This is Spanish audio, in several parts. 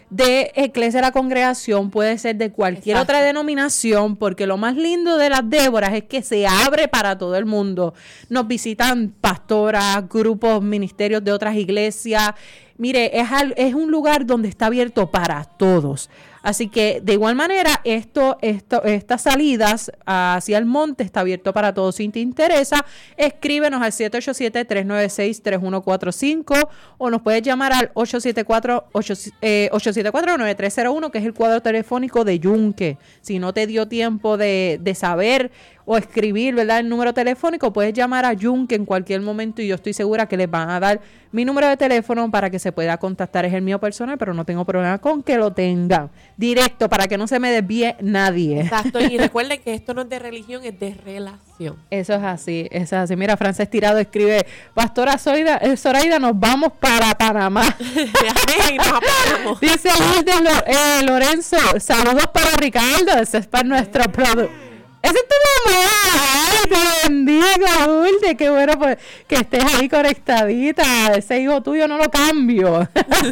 de Iglesia de la Congregación, puede ser de cualquier otra denominación, porque lo más lindo de las Déboras es que se abre para todo el mundo. Nos visitan pastoras, grupos, ministerios de otras iglesias. Mire, es un lugar donde está abierto para todos. Así que, de igual manera, estas salidas hacia el monte está abierto para todos. Si te interesa, escríbenos al 787-396-3145 o nos puedes llamar al 874-9301, que es el cuadro telefónico de Yunque. Si no te dio tiempo de saber o escribir, ¿verdad?, el número telefónico, puedes llamar a Yunque en cualquier momento y yo estoy segura que les van a dar mi número de teléfono para que se pueda contactar. Es el mío personal, pero no tengo problema con que lo tengan. Directo, para que no se me desvíe nadie. Exacto, y recuerden que esto no es de religión, es de relación. Eso es así, eso es así. Mira, Frances Tirado escribe, Pastora Zoraida, nos vamos para Panamá. Dice Lorenzo, saludos para Ricardo, ese es para nuestro producto. ¡Ese es tu mamá! ¡Ay, te bendiga, Lourdes! ¡Qué bueno pues, que estés ahí conectadita! Ese hijo tuyo no lo cambio.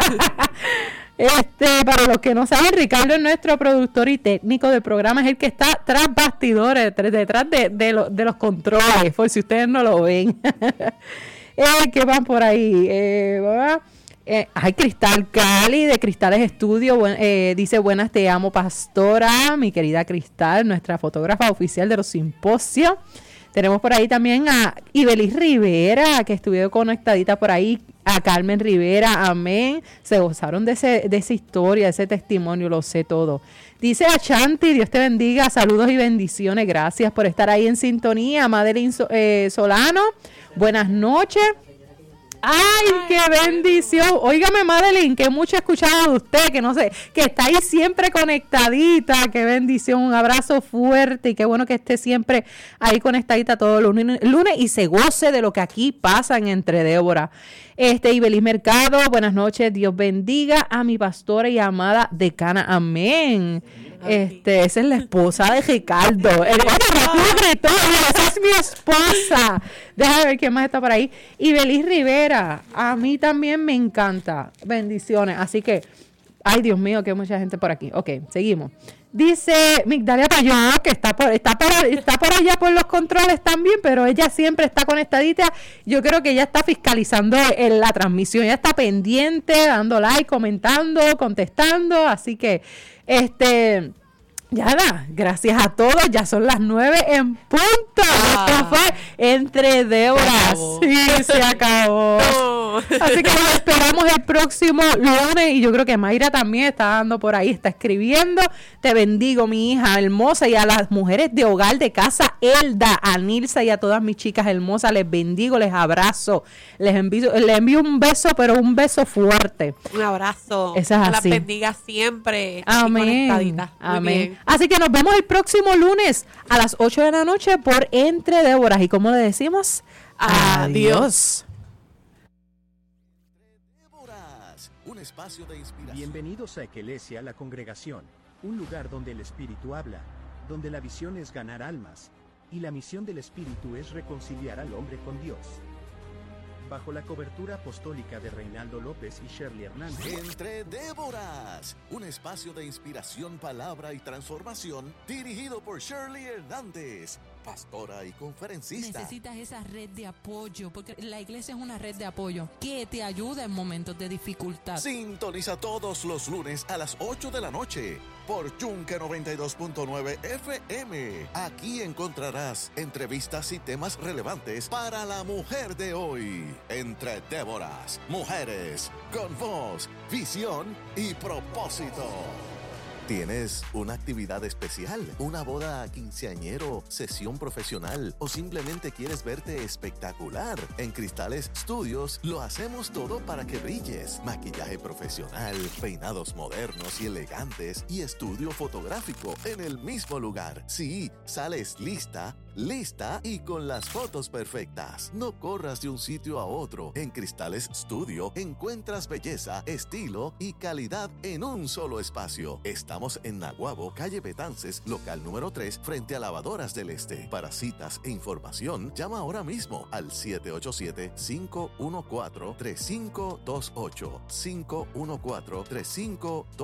Para los que no saben, Ricardo es nuestro productor y técnico del programa, es el que está tras bastidores, detrás de los controles, por si ustedes no lo ven. ¿Qué van por ahí? Hay Cristal Cali de Cristales Estudio, dice buenas, te amo pastora, mi querida Cristal, nuestra fotógrafa oficial de los simposios. Tenemos por ahí también a Ibelis Rivera, que estuvo conectadita por ahí, a Carmen Rivera, amén. Se gozaron de esa historia, de ese testimonio, lo sé todo. Dice a Chanti, Dios te bendiga, saludos y bendiciones, gracias por estar ahí en sintonía. Madeline Solano, buenas noches. ¡Ay, qué bendición! Óigame, Madeline, que mucho he escuchado de usted, que no sé, que está ahí siempre conectadita. ¡Qué bendición! Un abrazo fuerte y qué bueno que esté siempre ahí conectadita todos los lunes y se goce de lo que aquí pasa en Entre Débora. Ibelis Mercado, buenas noches, Dios bendiga a mi pastora y amada decana, amén. Esa es la esposa de Ricardo. Esa es mi esposa. Déjame ver quién más está por ahí. Ibelis Rivera, a mí también me encanta. Bendiciones. Así que, ay Dios mío, que hay mucha gente por aquí. Ok, seguimos. Dice Migdalia Payón, que está por allá por los controles también, pero ella siempre está conectadita. Yo creo que ella está fiscalizando en la transmisión. Ella está pendiente, dando like, comentando, contestando. Así que, ya da, gracias a todos, ya son las 9 en punto. Esto fue Entre Déboras. Sí, se acabó. Así que nos esperamos el próximo lunes y yo creo que Mayra también está dando por ahí, está escribiendo. Te bendigo, mi hija hermosa, y a las mujeres de hogar de casa Elda, a Nilsa y a todas mis chicas hermosas, les bendigo, les abrazo, les envío un beso, pero un beso fuerte. Un abrazo. Eso es así. Las bendiga siempre. Amén. Amén. Así que nos vemos el próximo lunes a las 8 de la noche por Entre Déboras. Y como le decimos, adiós. Un espacio de inspiración. Bienvenidos a Iglesia la Congregación, un lugar donde el Espíritu habla, donde la visión es ganar almas, y la misión del Espíritu es reconciliar al hombre con Dios. Bajo la cobertura apostólica de Reinaldo López y Shirley Hernández. Entre Déboras, un espacio de inspiración, palabra y transformación, dirigido por Shirley Hernández, pastora y conferencista. Necesitas esa red de apoyo, porque la iglesia es una red de apoyo que te ayuda en momentos de dificultad. Sintoniza todos los lunes a las 8 de la noche por Yunque 92.9 FM. Aquí encontrarás entrevistas y temas relevantes para la mujer de hoy. Entre Déboras, mujeres con voz, visión y propósito. ¿Tienes una actividad especial? ¿Una boda quinceañero, sesión profesional o simplemente quieres verte espectacular? En Cristales Studios lo hacemos todo para que brilles. Maquillaje profesional, peinados modernos y elegantes y estudio fotográfico en el mismo lugar. Sí, sales lista y con las fotos perfectas. No corras de un sitio a otro. En Cristales Studio encuentras belleza, estilo y calidad en un solo espacio. Estamos en Naguabo, calle Betances, local número 3, frente a Lavadoras del Este. Para citas e información, llama ahora mismo al 787-514-3528. 514-3528.